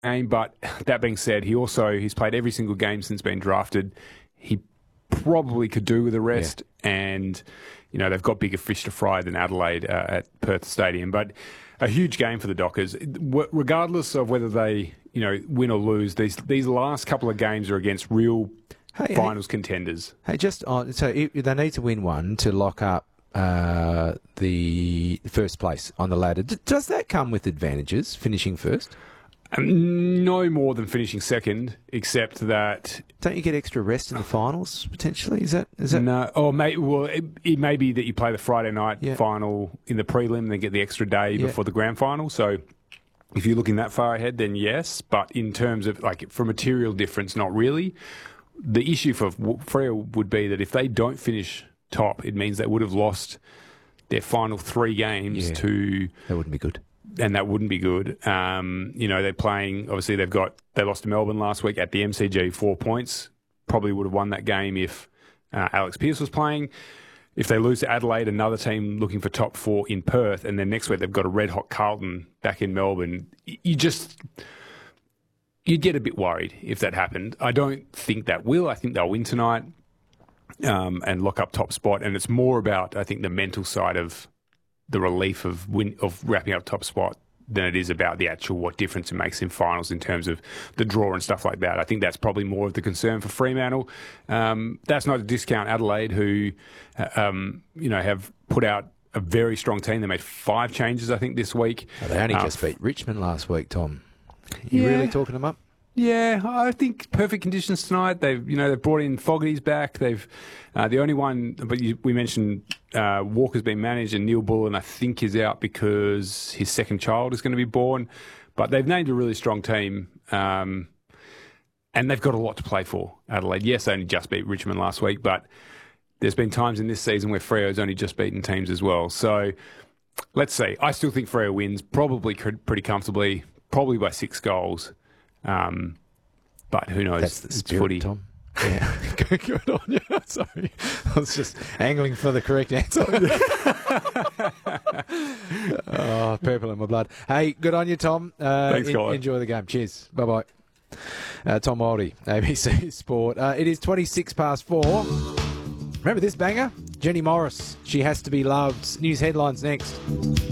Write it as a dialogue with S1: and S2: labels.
S1: game, but that being said, he's played every single game since being drafted. He probably could do with the rest, and they've got bigger fish to fry than Adelaide at Perth Stadium. But a huge game for the Dockers, regardless of whether they win or lose. These last couple of games are against real finals contenders.
S2: Hey, so they need to win one to lock up the first place on the ladder. Does that come with advantages, finishing first?
S1: No more than finishing second, except that...
S2: Don't you get extra rest in the finals, potentially? Is that...
S1: No. It may be that you play the Friday night final in the prelim and then get the extra day before the grand final. So if you're looking that far ahead, then yes. But in terms of, for material difference, not really. The issue for Freo would be that if they don't finish top, it means they would have lost their final 3 games to...
S2: That wouldn't be good.
S1: And that wouldn't be good. They're playing, obviously they lost to Melbourne last week at the MCG, 4 points. Probably would have won that game if Alex Pearce was playing. If they lose to Adelaide, another team looking for top 4 in Perth, and then next week they've got a red-hot Carlton back in Melbourne, you'd get a bit worried if that happened. I don't think that will. I think they'll win tonight and lock up top spot. And it's more about, I think, the mental side of the relief of wrapping up top spot than it is about the actual what difference it makes in finals in terms of the draw and stuff like that. I think that's probably more of the concern for Fremantle. That's not to discount Adelaide, who have put out a very strong team. They made 5 changes, I think, this week.
S2: They only just beat Richmond last week, Tom. You really talking them up?
S1: Yeah, I think perfect conditions tonight. They've brought in Fogarty's back. They've the only one, but we mentioned Walker's been managed, and Neil Bullen I think is out because his second child is going to be born. But they've named a really strong team, and they've got a lot to play for. Adelaide, yes, they only just beat Richmond last week, but there's been times in this season where Freo's only just beaten teams as well. So let's see. I still think Freo wins, probably pretty comfortably, probably by 6 goals. But who knows?
S2: That's the spirit,
S1: footy.
S2: Tom. Yeah, good on you. Sorry, I was just angling for the correct answer. Oh, purple in my blood. Hey, good on you, Tom.
S1: Thanks, guys.
S2: Enjoy the game. Cheers. Bye-bye. Tom Wildey, ABC Sport. It is 4:26. Remember this banger? Jenny Morris. She has to be loved. News headlines next.